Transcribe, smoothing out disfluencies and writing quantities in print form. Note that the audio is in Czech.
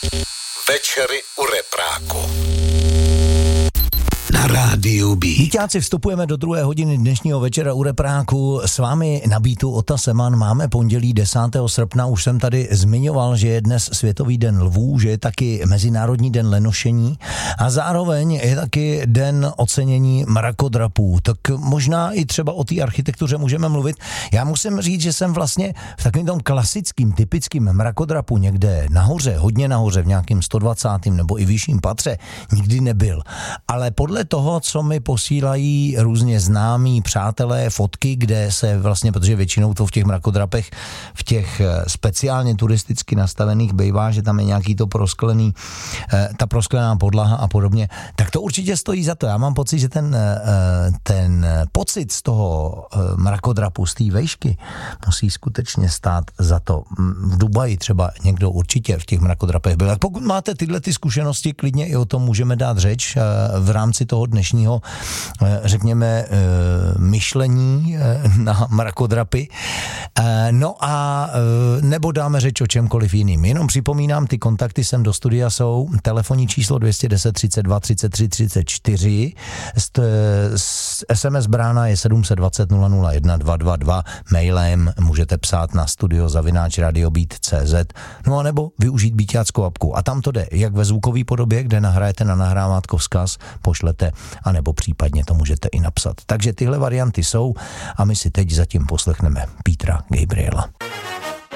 Večery u repráku. Na rádiu B. Díťáci, vstupujeme do 2. hodiny dnešního večera u repráku. S vámi na beatu Ota Seman. Máme pondělí 10. srpna. Už jsem tady zmiňoval, že je dnes Světový den lvů, že je taky Mezinárodní den lenošení a zároveň je taky den ocenění mrakodrapů. Tak možná i třeba o té architektuře můžeme mluvit. Já musím říct, že jsem vlastně v takovém tom klasickým, typickým mrakodrapu někde nahoře, hodně nahoře, v nějakém 120. nebo i vyšším patře nikdy nebyl. Ale podle toho, co mi posílají různě známí přátelé fotky, kde se vlastně, protože většinou to v těch mrakodrapech, v těch speciálně turisticky nastavených bývá, že tam je nějaký to prosklený, ta prosklená podlaha a podobně, tak to určitě stojí za to. Já mám pocit, že ten pocit z toho mrakodrapu, z té vejšky musí skutečně stát za to. V Dubaji třeba někdo určitě v těch mrakodrapech byl. Pokud máte tyhle ty zkušenosti, klidně i o tom můžeme dát řeč v rámci toho dnešního, řekněme, myšlení na mrakodrapy. No a nebo dáme řeč o čemkoliv jiným. Jenom připomínám, ty kontakty sem do studia jsou telefonní číslo 210 32 33 34, SMS brána je 720 001 222, mailem můžete psát na studio@radiobeat.cz, no a nebo využít beatáckou apku. A tam to jde, jak ve zvukové podobě, kde nahrajete na nahrávátko vzkaz, pošlete, anebo případně to můžete i napsat. Takže tyhle varianty jsou a my si teď zatím poslechneme Petra Gabriela.